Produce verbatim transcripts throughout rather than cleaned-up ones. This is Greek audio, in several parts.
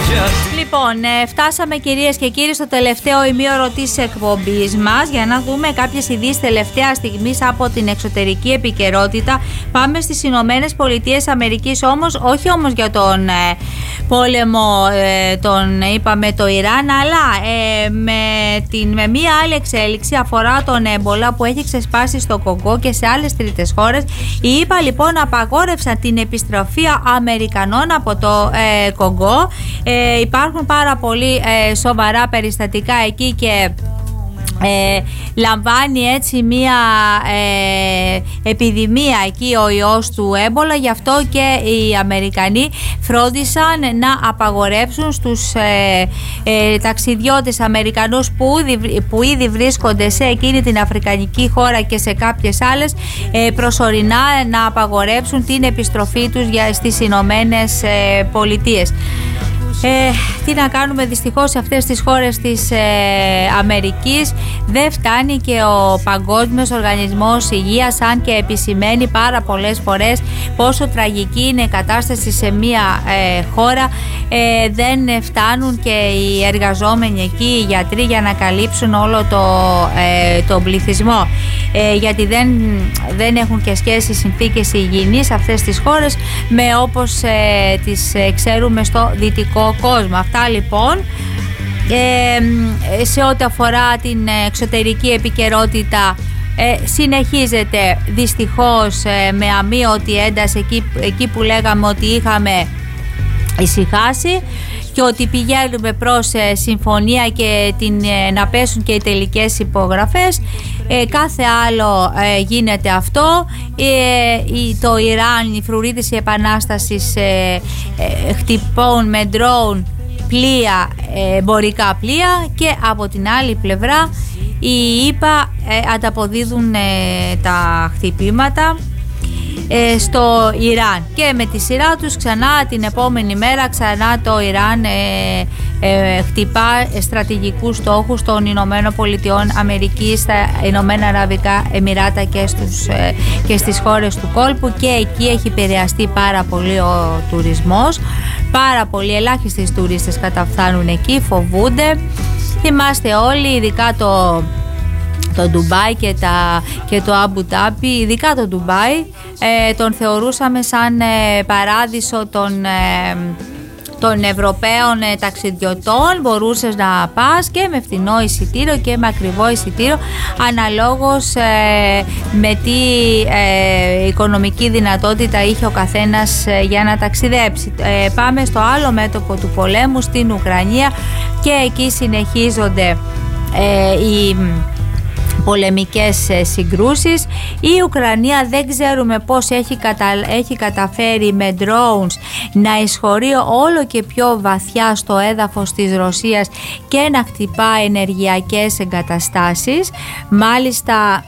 Λοιπόν, ε, φτάσαμε κυρίες και κύριοι στο τελευταίο ημίωρο της εκπομπής μας για να δούμε κάποιες ειδήσεις τελευταία στιγμής από την εξωτερική επικαιρότητα. Πάμε στις Ηνωμένες Πολιτείες Αμερικής, όμως όχι όμως για τον ε, πόλεμο, ε, τον είπαμε το Ιράν, αλλά ε, με, την, με μία άλλη εξέλιξη αφορά τον έμπολα που έχει ξεσπάσει στο Κονγκό και σε άλλες τρίτες χώρες. Οι ΗΠΑ λοιπόν απαγόρευσαν την επιστροφή Αμερικανών από το ε, Κονγκό. Ε, υπάρχουν πάρα πολύ ε, σοβαρά περιστατικά εκεί και Ε, λαμβάνει έτσι μία ε, επιδημία εκεί ο ιός του έμπολα. Γι' αυτό και οι Αμερικανοί φρόντισαν να απαγορεύσουν στους ε, ε, ταξιδιώτες Αμερικανούς που, που ήδη βρίσκονται σε εκείνη την αφρικανική χώρα και σε κάποιες άλλες ε, προσωρινά να απαγορεύσουν την επιστροφή τους για, στις Ηνωμένες ε, Πολιτείες. Ε, τι να κάνουμε, δυστυχώς σε αυτές τις χώρες της ε, Αμερικής δεν φτάνει και ο Παγκόσμιος Οργανισμός Υγείας, αν και επισημαίνει πάρα πολλές φορές πόσο τραγική είναι η κατάσταση σε μια ε, χώρα. ε, δεν φτάνουν και οι εργαζόμενοι εκεί, οι γιατροί, για να καλύψουν όλο το, ε, το πληθυσμό, ε, γιατί δεν, δεν έχουν και σχέση συνθήκες υγιεινής σε αυτές τις χώρες με όπως ε, τις ε, ξέρουμε στο δυτικό κόσμο. Αυτά λοιπόν ε, σε ό,τι αφορά την εξωτερική επικαιρότητα. Ε, συνεχίζεται δυστυχώς ε, με αμείωτη ένταση εκεί, εκεί που λέγαμε ότι είχαμε ησυχάσει και ότι πηγαίνουμε προς ε, συμφωνία και την, ε, να πέσουν και οι τελικές υπογραφές. Ε, κάθε άλλο ε, γίνεται αυτό. Ε, η, το Ιράν, η φρουρή της επανάστασης ε, ε, χτυπών με ντρόουν πλοία, ε, εμπορικά πλοία, και από την άλλη πλευρά οι ΗΠΑ ε, ανταποδίδουν ε, τα χτυπήματα ε, στο Ιράν, και με τη σειρά τους ξανά την επόμενη μέρα ξανά το Ιράν ε, ε, χτυπά στρατηγικούς στόχους των Ηνωμένων Πολιτειών Αμερικής στα Ηνωμένα Αραβικά Εμιράτα και, στους, ε, και στις χώρες του κόλπου, και εκεί έχει επηρεαστεί πάρα πολύ ο τουρισμός. Πάρα πολλοί, ελάχιστοι τουρίστες καταφθάνουν εκεί, φοβούνται. Θυμάστε όλοι, ειδικά το το Ντουμπάι και, τα, και το Αμπου Ντάμπι, ειδικά το Ντουμπάι, ε, τον θεωρούσαμε σαν ε, παράδεισο των, ε, των Ευρωπαίων ε, ταξιδιωτών. Μπορούσες να πας και με φθηνό εισιτήριο και με ακριβό εισιτήριο, αναλόγως ε, με τι ε, οικονομική δυνατότητα είχε ο καθένας ε, για να ταξιδέψει. Ε, πάμε στο άλλο μέτωπο του πολέμου, στην Ουκρανία, και εκεί συνεχίζονται ε, οι πολεμικές συγκρούσεις. Η Ουκρανία δεν ξέρουμε πώς έχει, κατα... έχει καταφέρει με drones να εισχωρεί όλο και πιο βαθιά στο έδαφος της Ρωσίας και να χτυπά ενεργειακές εγκαταστάσεις. Μάλιστα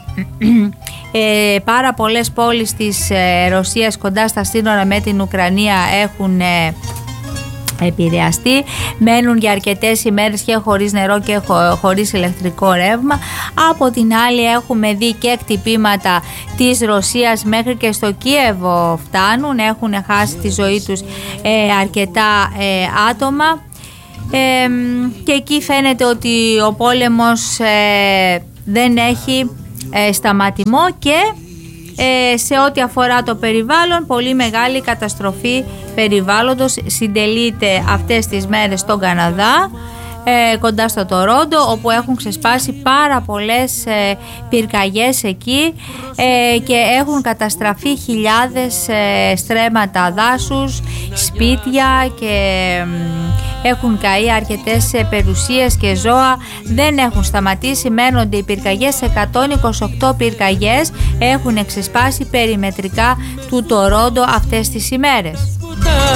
ε, πάρα πολλές πόλεις της ε, Ρωσίας κοντά στα σύνορα με την Ουκρανία έχουν ε, επηρεαστεί, μένουν για αρκετές ημέρες και χωρίς νερό και χω, χωρίς ηλεκτρικό ρεύμα. Από την άλλη έχουμε δει και χτυπήματα της Ρωσίας μέχρι και στο Κίεβο φτάνουν, έχουν χάσει τη ζωή τους ε, αρκετά ε, άτομα ε, και εκεί φαίνεται ότι ο πόλεμος ε, δεν έχει ε, σταματημό, και Ε, σε ό,τι αφορά το περιβάλλον, πολύ μεγάλη καταστροφή περιβάλλοντος συντελείται αυτές τις μέρες στον Καναδά, ε, κοντά στο Τορόντο, όπου έχουν ξεσπάσει πάρα πολλές ε, πυρκαγιές εκεί ε, και έχουν καταστραφεί χιλιάδες ε, στρέμματα δάσους, σπίτια, και ε, έχουν καεί αρκετές περιουσίες και ζώα. Δεν έχουν σταματήσει, μένονται οι πυρκαγιές. εκατόν είκοσι οκτώ πυρκαγιές έχουν ξεσπάσει περιμετρικά του Τορόντο αυτές τις ημέρες.